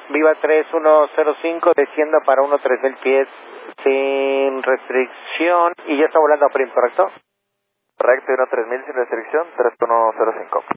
Viva 3105, descienda para 13000 pies sin restricción y ya está volando a PRIM, ¿correcto? Correcto, 13000 sin restricción, 3105.